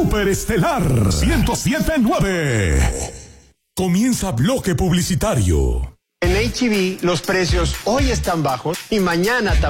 Superestelar 107.9. Comienza bloque publicitario. En H-E-B los precios hoy están bajos y mañana también.